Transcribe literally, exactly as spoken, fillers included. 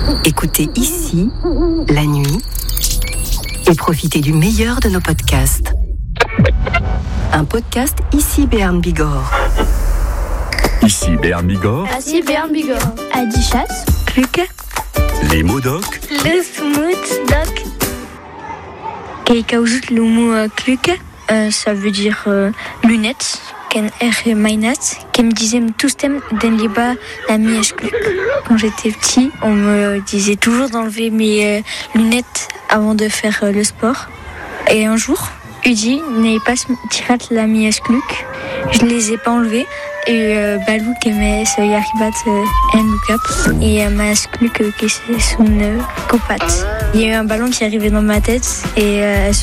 Écoutez ici, la nuit, et profitez du meilleur de nos podcasts. Un podcast Ici Béarn Bigorre. Ici Béarn Bigorre. Ici Béarn Bigorre. Adichat. Kluke. Les mots doc. Le smooth doc. Keikaouzut le mot kluke, euh, ça veut dire euh, lunettes. Ken er mainat, qui me disait tous thèmes den liba la mièche. Quand j'étais petit, on me disait toujours d'enlever mes euh, lunettes avant de faire euh, le sport. Et un jour, Udi n'est pas tirat la mièche cluc. Je les ai pas enlevées. Et euh, Balou qui met ce yaribat en look-up et ma cluc qui c'est son copat. Il y a eu un ballon qui arrivait dans ma tête et euh,